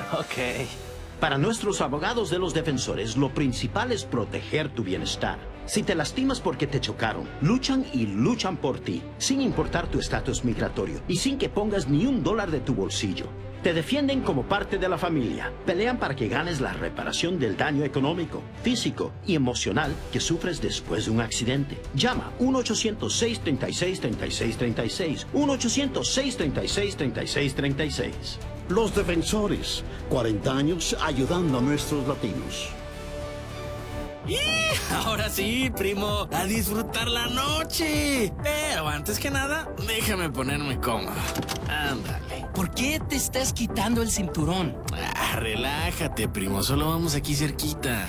Ok. Para nuestros abogados de los defensores, lo principal es proteger tu bienestar. Si te lastimas porque te chocaron, luchan y luchan por ti, sin importar tu estatus migratorio y sin que pongas ni $1 de tu bolsillo. Te defienden como parte de la familia. Pelean para que ganes la reparación del daño económico, físico y emocional que sufres después de un accidente. Llama 1-800-636-3636. 1-800-636-3636. Los defensores, 40 años ayudando a nuestros latinos. ¡Y! Ahora sí, primo, a disfrutar la noche. Pero antes que nada, déjame ponerme cómodo. Ándale. ¿Por qué te estás quitando el cinturón? Relájate, primo, solo vamos aquí cerquita.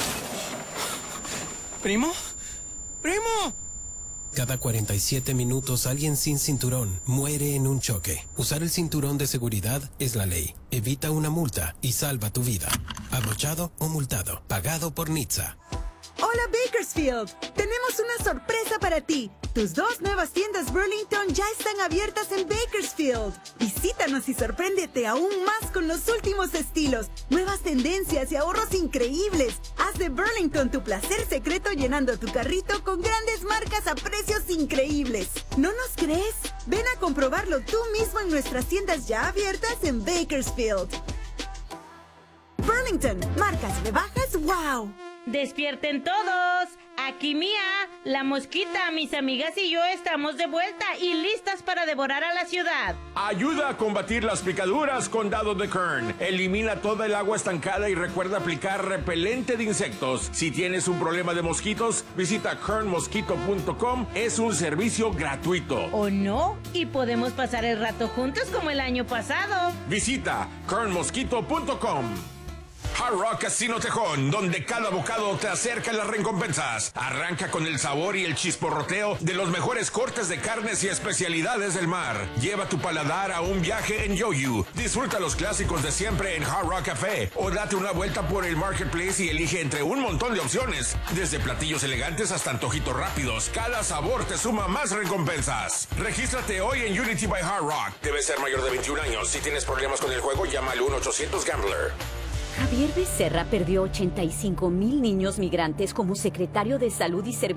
¿Primo? ¡Primo! Cada 47 minutos alguien sin cinturón muere en un choque. Usar el cinturón de seguridad es la ley. Evita una multa y salva tu vida. Abrochado o multado. Pagado por NHTSA. Hola Bakersfield, tenemos una sorpresa para ti. Tus 2 nuevas tiendas Burlington ya están abiertas en Bakersfield. Visítanos y sorpréndete aún más con los últimos estilos, nuevas tendencias y ahorros increíbles. Haz de Burlington tu placer secreto llenando tu carrito con grandes marcas a precios increíbles. ¿No nos crees? Ven a comprobarlo tú mismo en nuestras tiendas ya abiertas en Bakersfield. Burlington, marcas rebajas, wow. ¡Despierten todos! Aquí Mía, la mosquita, mis amigas y yo estamos de vuelta y listas para devorar a la ciudad. Ayuda a combatir las picaduras con Dado de Kern. Elimina toda el agua estancada y recuerda aplicar repelente de insectos. Si tienes un problema de mosquitos, visita kernmosquito.com. Es un servicio gratuito. ¿O no? Y podemos pasar el rato juntos como el año pasado. Visita kernmosquito.com. Hard Rock Casino Tejón, donde cada bocado te acerca a las recompensas. Arranca con el sabor y el chisporroteo de los mejores cortes de carnes y especialidades del mar. Lleva tu paladar a un viaje en Yoyu. Disfruta los clásicos de siempre en Hard Rock Café o date una vuelta por el Marketplace y elige entre un montón de opciones. Desde platillos elegantes hasta antojitos rápidos, cada sabor te suma más recompensas. Regístrate hoy en Unity by Hard Rock. Debes ser mayor de 21 años. Si tienes problemas con el juego, llama al 1-800-GAMBLER. Javier Becerra perdió 85,000 niños migrantes como secretario de Salud y Servicios